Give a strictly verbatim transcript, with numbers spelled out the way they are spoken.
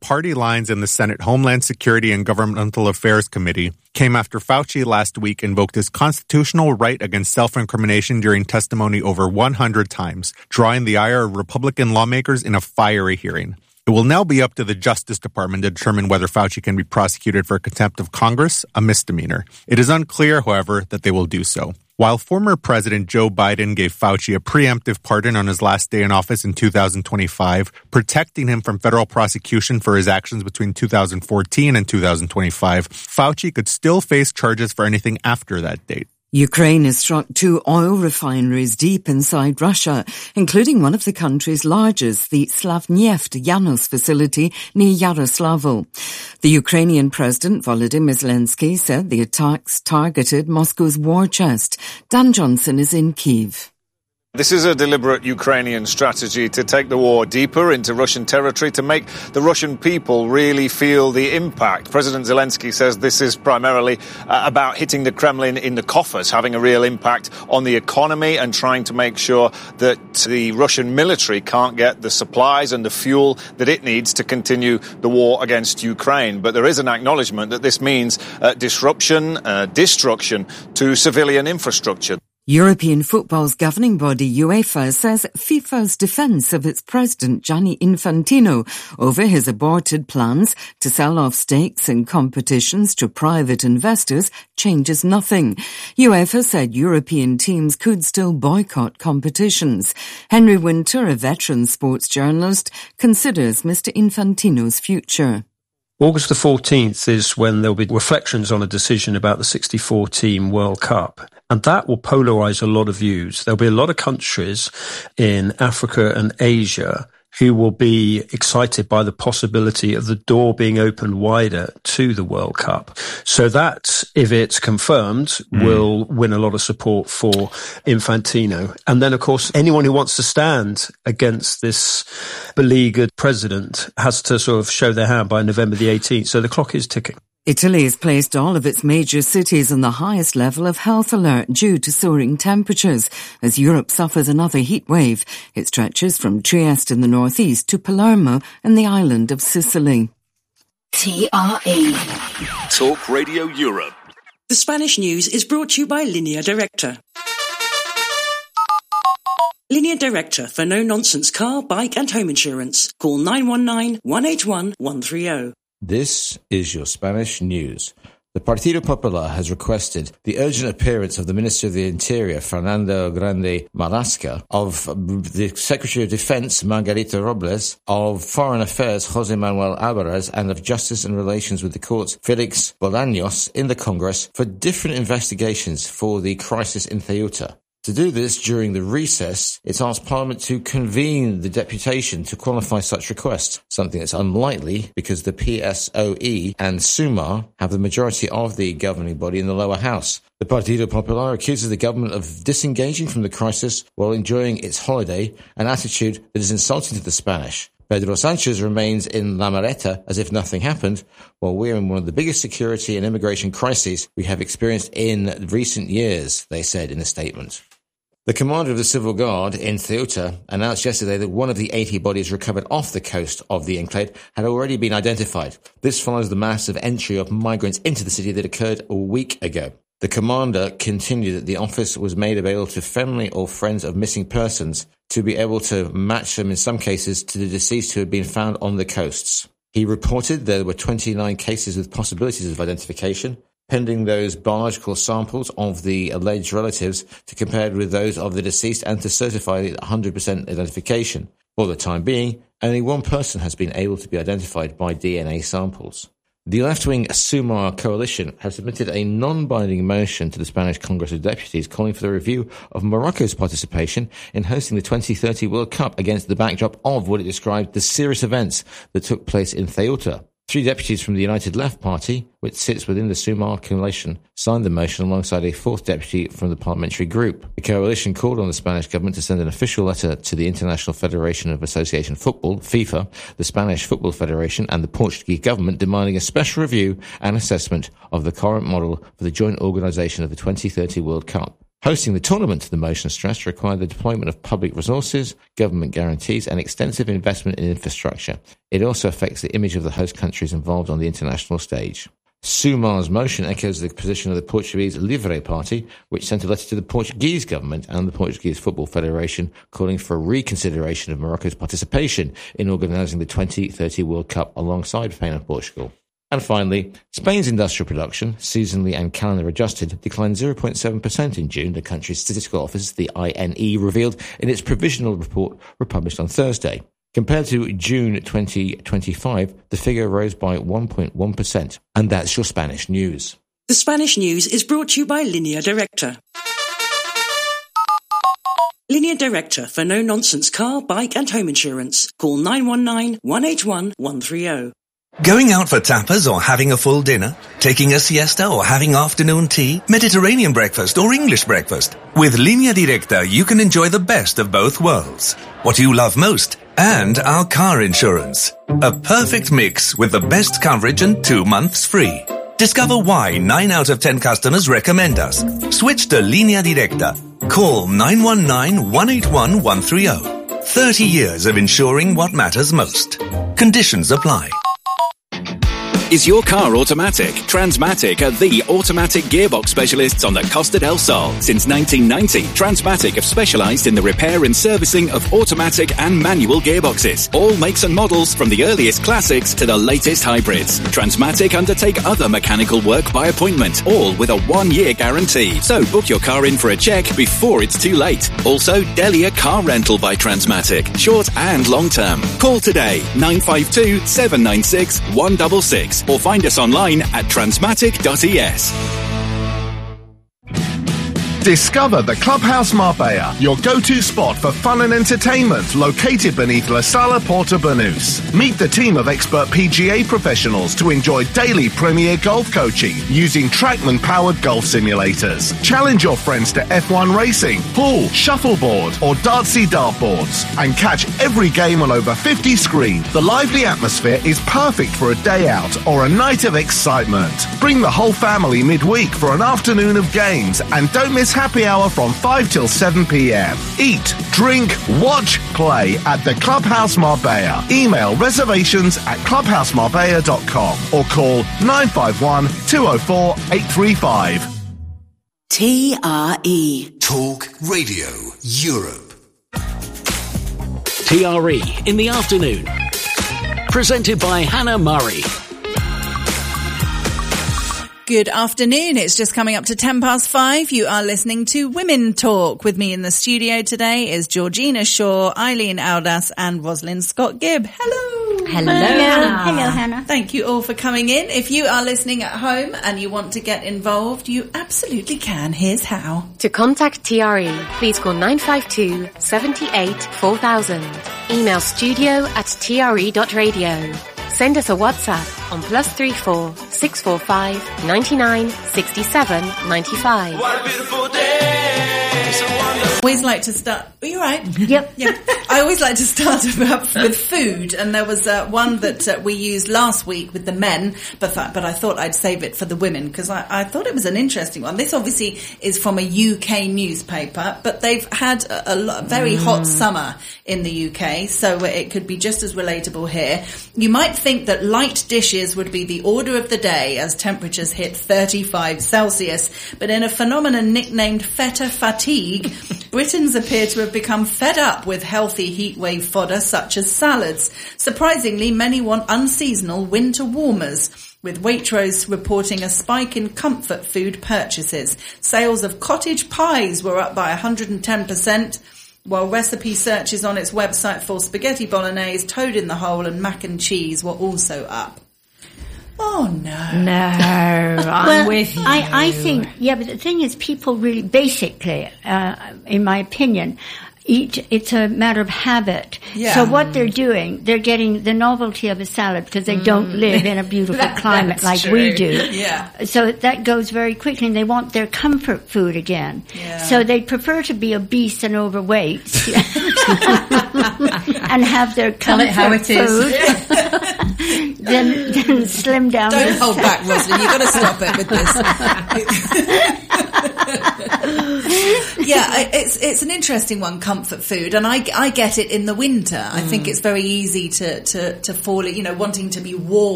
party lines in the Senate Homeland Security and Governmental Affairs Committee came after Fauci last week invoked his constitutional right against self-incrimination during testimony over one hundred times, drawing the ire of Republican lawmakers in a fiery hearing. It will now be up to the Justice Department to determine whether Fauci can be prosecuted for contempt of Congress, a misdemeanor. It is unclear, however, that they will do so. While former President Joe Biden gave Fauci a preemptive pardon on his last day in office in two thousand twenty-five, protecting him from federal prosecution for his actions between two thousand fourteen and two thousand twenty-five, Fauci could still face charges for anything after that date. Ukraine has struck two oil refineries deep inside Russia, including one of the country's largest, the Slavneft Yanos facility near Yaroslavl. The Ukrainian President Volodymyr Zelensky said the attacks targeted Moscow's war chest. Dan Johnson is in Kyiv. This is a deliberate Ukrainian strategy to take the war deeper into Russian territory, to make the Russian people really feel the impact. President Zelensky says this is primarily uh, about hitting the Kremlin in the coffers, having a real impact on the economy and trying to make sure that the Russian military can't get the supplies and the fuel that it needs to continue the war against Ukraine. But there is an acknowledgement that this means uh, disruption, uh, destruction to civilian infrastructure. European football's governing body UEFA says FIFA's defence of its president Gianni Infantino over his aborted plans to sell off stakes in competitions to private investors changes nothing. UEFA said European teams could still boycott competitions. Henry Winter, a veteran sports journalist, considers Mister Infantino's future. August the fourteenth is when there'll be reflections on a decision about the sixty-four team World Cup. And that will polarize a lot of views. There'll be a lot of countries in Africa and Asia who will be excited by the possibility of the door being opened wider to the World Cup. So that, if it's confirmed, mm. will win a lot of support for Infantino. And then, of course, anyone who wants to stand against this beleaguered president has to sort of show their hand by November the eighteenth. So the clock is ticking. Italy has placed all of its major cities on the highest level of health alert due to soaring temperatures as Europe suffers another heat wave. It stretches from Trieste in the northeast to Palermo and the island of Sicily. T R E Talk Radio Europe. The Spanish news is brought to you by Línea Directa. Línea Directa for no-nonsense car, bike and home insurance. Call nine one nine, one eight one, one three zero. This is your Spanish news. The Partido Popular has requested the urgent appearance of the Minister of the Interior, Fernando Grande Marlaska, of the Secretary of Defense, Margarita Robles, of Foreign Affairs, José Manuel Álvarez, and of Justice and Relations with the Courts, Félix Bolaños, in the Congress for different investigations for the crisis in Ceuta. To do this during the recess, it's asked Parliament to convene the deputation to qualify such requests, something that's unlikely because the P S O E and Sumar have the majority of the governing body in the lower house. The Partido Popular accuses the government of disengaging from the crisis while enjoying its holiday, an attitude that is insulting to the Spanish. Pedro Sanchez remains in La Mareta as if nothing happened, while we're in one of the biggest security and immigration crises we have experienced in recent years, they said in a statement. The commander of the Civil Guard in Ceuta announced yesterday that one of the eighty bodies recovered off the coast of the enclave had already been identified. This follows the massive entry of migrants into the city that occurred a week ago. The commander continued that the office was made available to family or friends of missing persons to be able to match them in some cases to the deceased who had been found on the coasts. He reported there were twenty-nine cases with possibilities of identification, pending those biological samples of the alleged relatives to compare with those of the deceased and to certify one hundred percent identification. For the time being, only one person has been able to be identified by D N A samples. The left-wing Sumar coalition has submitted a non-binding motion to the Spanish Congress of Deputies calling for the review of Morocco's participation in hosting the twenty thirty World Cup against the backdrop of what it described the serious events that took place in Ceuta. Three deputies from the United Left Party, which sits within the Sumar coalition, signed the motion alongside a fourth deputy from the parliamentary group. The coalition called on the Spanish government to send an official letter to the International Federation of Association Football, FIFA, the Spanish Football Federation and the Portuguese government demanding a special review and assessment of the current model for the joint organisation of the twenty thirty World Cup. Hosting the tournament, the motion stress required the deployment of public resources, government guarantees, and extensive investment in infrastructure. It also affects the image of the host countries involved on the international stage. Sumar's motion echoes the position of the Portuguese Livre Party, which sent a letter to the Portuguese government and the Portuguese Football Federation calling for a reconsideration of Morocco's participation in organising the twenty thirty World Cup alongside Spain and Portugal. And finally, Spain's industrial production, seasonally and calendar adjusted, declined zero point seven percent in June, the country's statistical office, the I N E, revealed in its provisional report published on Thursday. Compared to June twenty twenty-five, the figure rose by one point one percent. And that's your Spanish news. The Spanish news is brought to you by Línea Directa. Línea Directa for no-nonsense car, bike and home insurance. Call nine one nine, one eight one, one three zero. Going out for tapas or having a full dinner? Taking a siesta or having afternoon tea? Mediterranean breakfast or English breakfast? With Línea Directa, you can enjoy the best of both worlds. What you love most and our car insurance. A perfect mix with the best coverage and two months free. Discover why nine out of ten customers recommend us. Switch to Línea Directa. Call nine one nine, one eight one, one three zero. thirty years of insuring what matters most. Conditions apply. Is your car automatic? Transmatic are the automatic gearbox specialists on the Costa del Sol. Since nineteen ninety, Transmatic have specialized in the repair and servicing of automatic and manual gearboxes. All makes and models from the earliest classics to the latest hybrids. Transmatic undertake other mechanical work by appointment, all with a one-year guarantee. So book your car in for a check before it's too late. Also, Delia Car Rental by Transmatic, short and long-term. Call today, nine five two, seven nine six, one six six. Or find us online at transmatic dot e s. Discover the Clubhouse Marbella, your go-to spot for fun and entertainment, located beneath La Sala Porta Banús. Meet the team of expert P G A professionals to enjoy daily premier golf coaching using Trackman-powered golf simulators. Challenge your friends to F one racing, pool, shuffleboard, or dartsy dartboards, and catch every game on over fifty screens. The lively atmosphere is perfect for a day out or a night of excitement. Bring the whole family midweek for an afternoon of games, and don't miss happy hour from five till seven p.m. Eat, drink, watch, play at the Clubhouse Marbella. Email reservations at clubhouse marbella dot com or call nine five one, two oh four, eight three five. T R E. Talk Radio Europe. T R E in the afternoon. Presented by Hannah Murray. Good afternoon. It's just coming up to ten past five. You are listening to Women Talk. With me in the studio today is Georgina Shaw, Eileen Aldas and Rosalind Scott-Gibb. Hello. Hello. Hello. Hello, Hannah. Thank you all for coming in. If you are listening at home and you want to get involved, you absolutely can. Here's how. To contact T R E, please call nine five two, seven eight, four thousand. Email studio at t r e dot radio. Send us a WhatsApp on plus three four six four five ninety nine sixty seven ninety five. What a beautiful day! I always like to start. Are you right? Yep. Yeah. I always like to start about with food, and there was uh, one that uh, we used last week with the men, but th- but I thought I'd save it for the women because I, I thought it was an interesting one. This obviously is from a U K newspaper, but they've had a, a, lo- a very mm. hot summer in the U K, so it could be just as relatable here. You might think that light dishes would be the order of the day as temperatures hit thirty-five Celsius, but in a phenomenon nicknamed feta fatigue, Britons appear to have become fed up with healthy heatwave fodder such as salads. Surprisingly, many want unseasonal winter warmers, with Waitrose reporting a spike in comfort food purchases. Sales of cottage pies were up by one hundred ten percent, while recipe searches on its website for spaghetti bolognese, toad in the hole and mac and cheese were also up. Oh, no. No, I'm well, with you. I, I think, yeah, but the thing is, people really, basically, uh, in my opinion, eat, it's a matter of habit. Yeah. So what they're doing, they're getting the novelty of a salad because they mm. don't live in a beautiful that, climate like true. we do. Yeah. So that goes very quickly, and they want their comfort food again. Yeah. So they prefer to be obese and overweight and have their comfort Tell it how it food. Is. then, then slim down. Don't hold back, Rosalind. You've got to stop it with this. yeah, I, it's it's an interesting one, comfort food, and I, I get it in the winter. I mm. think it's very easy to, to, to fall, you know, wanting to be warm